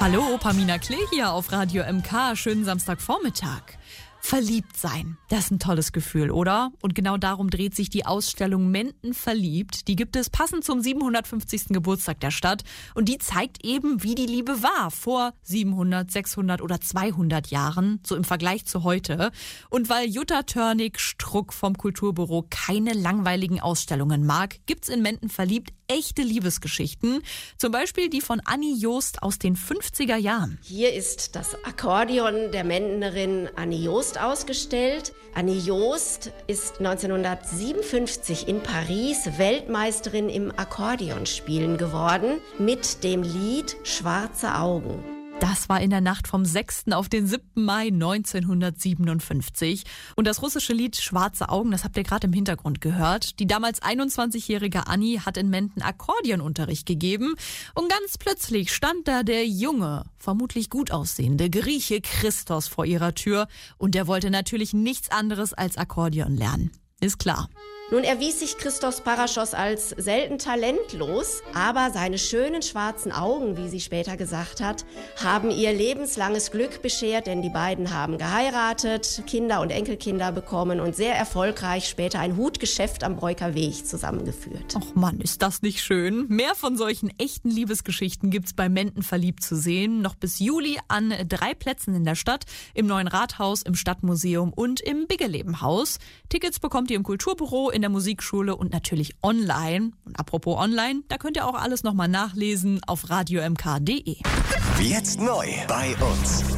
Hallo, Pamina Klee hier auf Radio MK. Schönen Samstagvormittag. Verliebt sein, das ist ein tolles Gefühl, oder? Und genau darum dreht sich die Ausstellung Menden verliebt. Die gibt es passend zum 750. Geburtstag der Stadt. Und die zeigt eben, wie die Liebe war vor 700, 600 oder 200 Jahren, so im Vergleich zu heute. Und weil Jutta Törnig-Struck vom Kulturbüro keine langweiligen Ausstellungen mag, gibt's in Menden verliebt echte Liebesgeschichten. Zum Beispiel die von Annie Joost aus den 50er Jahren. Hier ist das Akkordeon der Mendenerin Annie Joost ausgestellt. Annie Joost ist 1957 in Paris Weltmeisterin im Akkordeonspielen geworden mit dem Lied Schwarze Augen. Das war in der Nacht vom 6. auf den 7. Mai 1957. Und das russische Lied Schwarze Augen, das habt ihr gerade im Hintergrund gehört. Die damals 21-jährige Annie hat in Menden Akkordeonunterricht gegeben. Und ganz plötzlich stand da der junge, vermutlich gut aussehende Grieche Christos vor ihrer Tür. Und der wollte natürlich nichts anderes als Akkordeon lernen. Ist klar. Nun erwies sich Christos Parashos als selten talentlos, aber seine schönen schwarzen Augen, wie sie später gesagt hat, haben ihr lebenslanges Glück beschert, denn die beiden haben geheiratet, Kinder und Enkelkinder bekommen und sehr erfolgreich später ein Hutgeschäft am Breuker Weg zusammengeführt. Ach Mann, ist das nicht schön? Mehr von solchen echten Liebesgeschichten gibt's bei Menden verliebt zu sehen. Noch bis Juli an 3 Plätzen in der Stadt, im Neuen Rathaus, im Stadtmuseum und im Biggeleben-Haus. Tickets bekommt ihr im Kulturbüro, in der Musikschule und natürlich online. Und apropos online, da könnt ihr auch alles nochmal nachlesen auf radiomk.de. Jetzt neu bei uns.